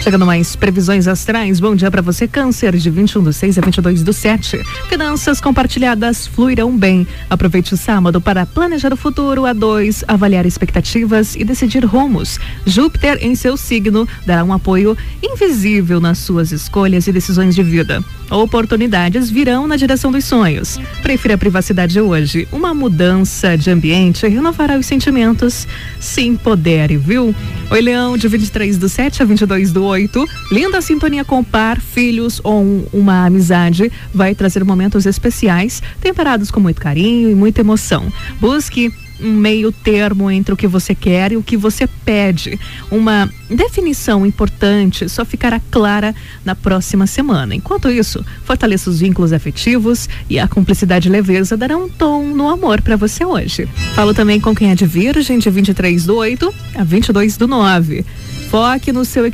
Chegando mais previsões astrais, bom dia para você, Câncer, de 21/6 a 22/7. Finanças compartilhadas fluirão bem. Aproveite o sábado para planejar o futuro. A 2, avaliar expectativas e decidir rumos. Júpiter em seu signo dará um apoio invisível nas suas escolhas e decisões de vida. Oportunidades virão na direção dos sonhos. Prefira a privacidade hoje. Uma mudança de ambiente renovará os sentimentos. Se empodere, viu? Oi, Leão, de 23/7 a 22/8. Linda sintonia com o par, filhos ou uma amizade vai trazer momentos especiais, temperados com muito carinho e muita emoção. Busque um meio termo entre o que você quer e o que você pede. Uma definição importante só ficará clara na próxima semana. Enquanto isso, fortaleça os vínculos afetivos e a cumplicidade e leveza darão um tom no amor para você hoje. Falo também com quem é de Virgem, de 23/8 a 22/9. Foque no seu